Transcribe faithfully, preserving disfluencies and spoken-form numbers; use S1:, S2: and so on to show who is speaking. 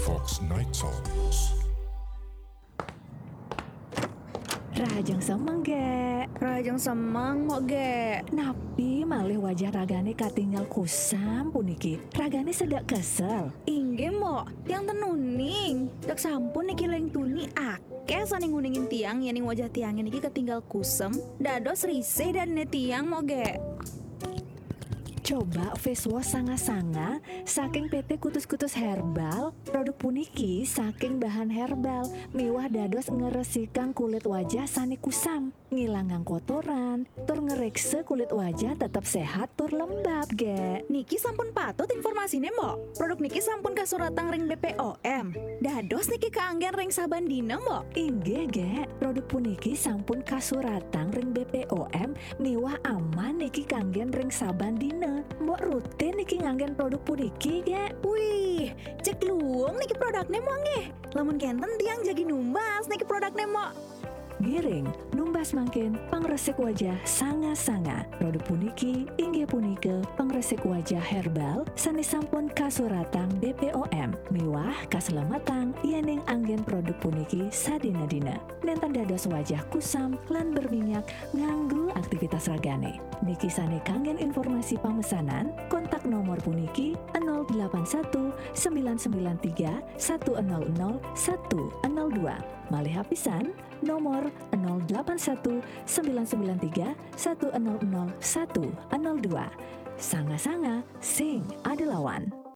S1: Fox Night Songs.
S2: Rajang semang ge,
S3: Rajang semang mau ge.
S2: napi malih wajah ragane katinggal kusam puniki. Ragane sedak kesel.
S3: Ingge mo, tiang tenuning. Dak sampun niki leng tuni akeh saning nguningin tiang yang wajah tiangnya niki ketinggal kusem. Dados risih dan ne tiang mo ge.
S2: Coba face wash sanga-sanga saking P T Kutus-Kutus Herbal. Produk puniki saking bahan herbal miwah dados ngeresikan kulit wajah sani kusam, ngilangang kotoran, tur ngerekse kulit wajah tetap sehat tur lembab ge.
S3: Niki sampun patut informasinya mo. Produk niki sampun kasuratang ring B P O M. Dados niki keanggen ring saban dina mo.
S2: Inggih ge, produk puniki sampun kasuratang ring B P O M miwah aman niki kanggen ring saban dina. Mbok rutin niki nganggen produk puniki ge.
S3: Wih, cek luang niki produknya mo nge. Lamun kenten tiang jadi numbas niki produknya mo.
S2: Giring, numbas mangkin, pangresik wajah sanga-sanga. Produk puniki, inggih punike, pangresik wajah herbal, sani sampun kasuratang B P O M. Miwah kaselamatang, yening anggen produk puniki sadina-dina. Nenten dados wajah kusam, lan berminyak, nganggu aktivitas ragane. Niki sane kanggen informasi pemesanan, kontak nomor puniki nol delapan satu sembilan sembilan tiga satu nol nol satu nol dua. Malih hapisan nomor nol delapan satu sembilan sembilan tiga satu nol nol satu nol dua. Sanga-sanga sing ada lawan.